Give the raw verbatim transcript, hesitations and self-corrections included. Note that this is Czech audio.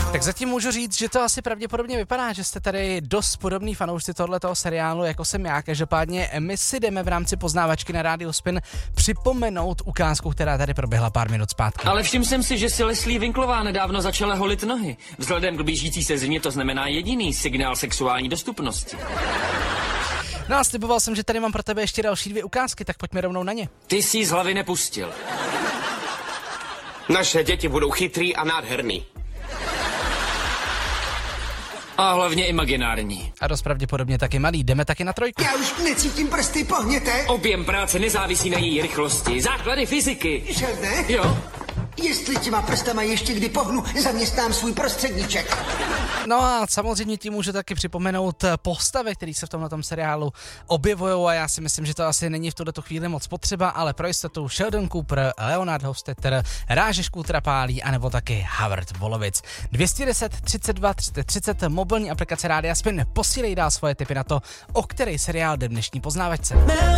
Tak zatím můžu říct, že to asi pravděpodobně vypadá, že jste tady dost podobný fanoušci tohletoho seriálu, jako jsem já. Každopádně my si jdeme v rámci poznávačky na Rádio Spin připomenout ukázku, která tady proběhla pár minut zpátky. Ale všiml jsem si, že si Leslie Winklová nedávno začala holit nohy. Vzhledem k blížící se zimě to znamená jediný signál sexuální dostupnosti. No a sliboval jsem, že tady mám pro tebe ještě další dvě ukázky, tak pojďme rovnou na ně. Ty jsi z hlavy nepustil. Naše děti budou chytrý a nádherný. A hlavně imaginární. A dost pravděpodobně taky malý. Jdeme taky na trojku. Já už necítím prsty, pohněte. Objem práce nezávisí na její rychlosti. Základy fyziky. Sheldone? Jo. Jestli těma prstama ještě kdy pohnu, zaměstnám svůj prostředníček. No a samozřejmě ti můžu taky připomenout postavy, které se v tomhletom seriálu objevují a já si myslím, že to asi není v tuto chvíli moc potřeba, ale pro jistotu Sheldon Cooper, Leonard Hofstetter, Rážeš Kůtrapálí anebo taky Howard Volovic. dvě stě deset třicet dva třicet třicet mobilní aplikace Rádia Spin. Posílej dál svoje tipy na to, o který seriál jde v dnešní poznávačce.